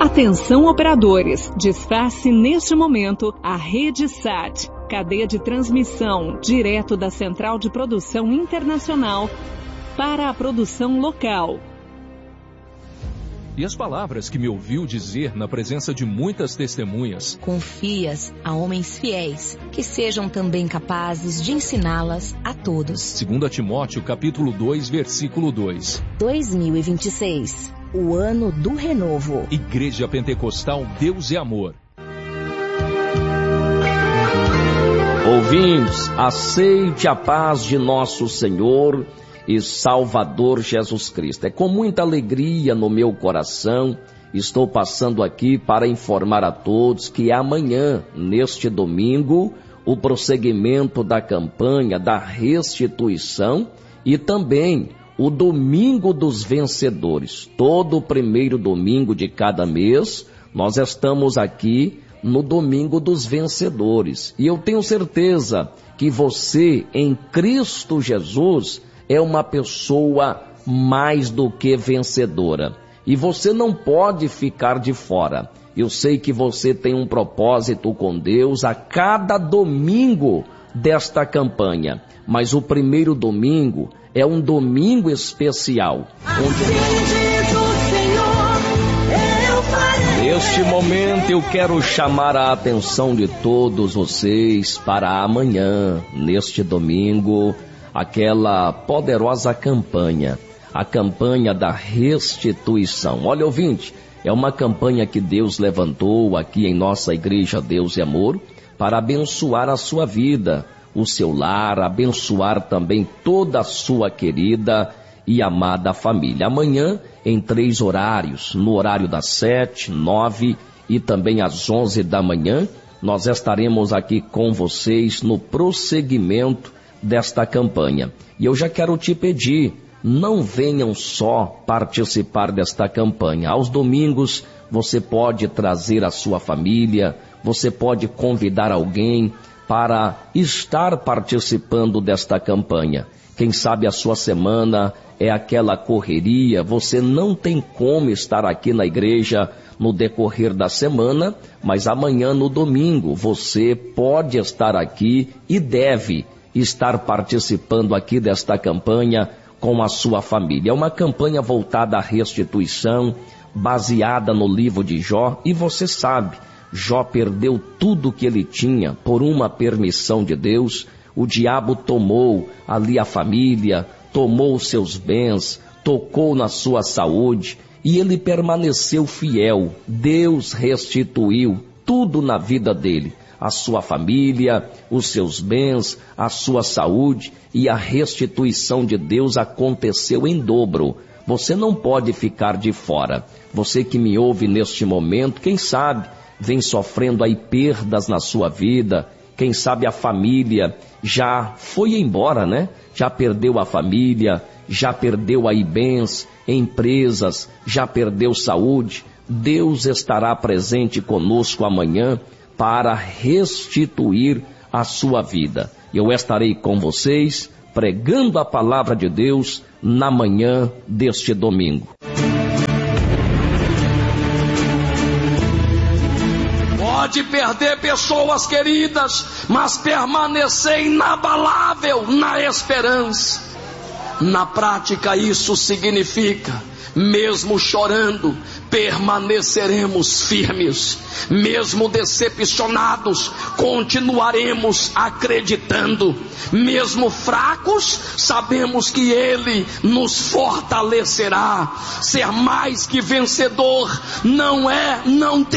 Atenção operadores, despace neste momento a Rede SAT, cadeia de transmissão direto da Central de Produção Internacional para a produção local. E as palavras que me ouviu dizer na presença de muitas testemunhas. Confias a homens fiéis, que sejam também capazes de ensiná-las a todos. 2 Timóteo, capítulo 2, versículo 2. 2026, o ano do renovo. Igreja Pentecostal Deus é Amor. Ouvintes, aceite a paz de nosso Senhor e Salvador Jesus Cristo. É com muita alegria no meu coração, estou passando aqui para informar a todos que amanhã, neste domingo, o prosseguimento da campanha da restituição e também o Domingo dos Vencedores. Todo o primeiro domingo de cada mês, nós estamos aqui no Domingo dos Vencedores. E eu tenho certeza que você, em Cristo Jesus, é uma pessoa mais do que vencedora. E você não pode ficar de fora. Eu sei que você tem um propósito com Deus a cada domingo desta campanha. Mas o primeiro domingo é um domingo especial. Neste momento eu quero chamar a atenção de todos vocês para amanhã, neste domingo, aquela poderosa campanha, a campanha da restituição. Olha, ouvinte, é uma campanha que Deus levantou aqui em nossa igreja Deus e Amor para abençoar a sua vida, o seu lar, abençoar também toda a sua querida e amada família. Amanhã, em 3 horários, no horário das 7, 9 e também às 11 da manhã, nós estaremos aqui com vocês no prosseguimento desta campanha. E eu já quero te pedir, não venham só participar desta campanha. Aos domingos você pode trazer a sua família, você pode convidar alguém para estar participando desta campanha. Quem sabe a sua semana é aquela correria, você não tem como estar aqui na igreja no decorrer da semana, mas amanhã no domingo você pode estar aqui e deve estar participando aqui desta campanha com a sua família. É uma campanha voltada à restituição, baseada no livro de Jó, e você sabe, Jó perdeu tudo que ele tinha por uma permissão de Deus. O diabo tomou ali a família, tomou os seus bens, tocou na sua saúde e ele permaneceu fiel. Deus restituiu tudo na vida dele. A sua família, os seus bens, a sua saúde, e a restituição de Deus aconteceu em dobro. Você não pode ficar de fora. Você que me ouve neste momento, quem sabe vem sofrendo aí perdas na sua vida, quem sabe a família já foi embora, né? Já perdeu a família, já perdeu aí bens, empresas, já perdeu saúde. Deus estará presente conosco amanhã para restituir a sua vida. Eu estarei com vocês pregando a palavra de Deus na manhã deste domingo. Pode perder pessoas queridas, mas permanecer inabalável na esperança. Na prática isso significa, mesmo chorando, permaneceremos firmes. Mesmo decepcionados, continuaremos acreditando. Mesmo fracos, sabemos que Ele nos fortalecerá. Ser mais que vencedor não tem